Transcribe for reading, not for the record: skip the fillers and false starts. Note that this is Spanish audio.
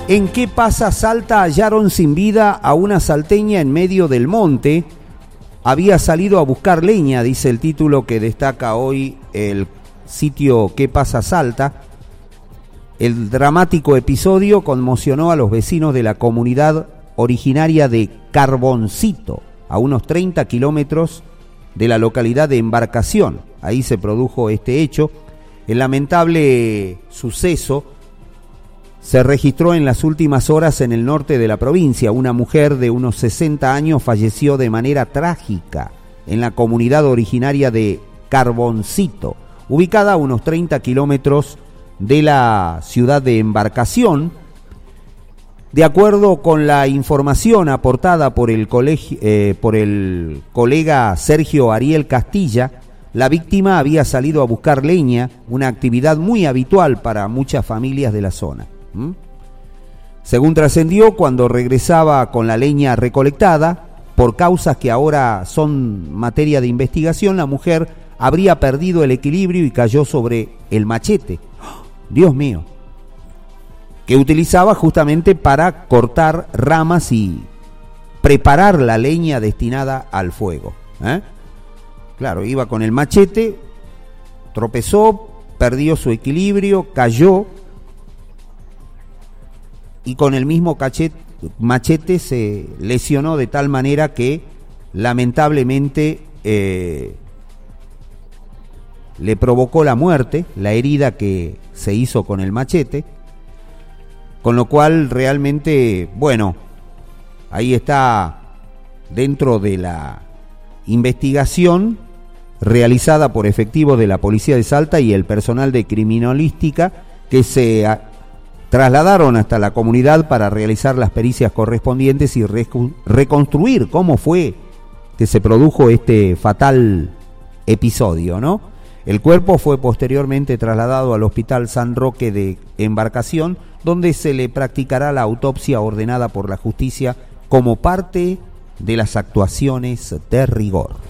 ¿En qué pasa Salta? Hallaron sin vida a una salteña en medio del monte. Había salido a buscar leña, dice el título que destaca hoy el sitio ¿Qué pasa Salta? El dramático episodio conmocionó a los vecinos de la comunidad originaria de Carboncito, a unos 30 kilómetros de la localidad de Embarcación. Ahí se produjo este hecho. El lamentable suceso se registró en las últimas horas en el norte de la provincia. Una mujer de unos 60 años falleció de manera trágica en la comunidad originaria de Carboncito, ubicada a unos 30 kilómetros de la ciudad de Embarcación. De acuerdo con la información aportada por el colega Sergio Ariel Castilla, la víctima había salido a buscar leña, una actividad muy habitual para muchas familias de la zona. Según trascendió, cuando regresaba con la leña recolectada, por causas que ahora son materia de investigación, la mujer habría perdido el equilibrio y cayó sobre el machete. Dios mío, que utilizaba justamente para cortar ramas y preparar la leña destinada al fuego. Claro, iba con el machete, tropezó, perdió su equilibrio, cayó y con el mismo machete se lesionó de tal manera que lamentablemente le provocó la muerte, la herida que se hizo con el machete, con lo cual realmente, bueno, ahí está dentro de la investigación realizada por efectivos de la Policía de Salta y el personal de criminalística que se trasladaron hasta la comunidad para realizar las pericias correspondientes y reconstruir cómo fue que se produjo este fatal episodio, ¿no? El cuerpo fue posteriormente trasladado al Hospital San Roque de Embarcación, donde se le practicará la autopsia ordenada por la justicia como parte de las actuaciones de rigor.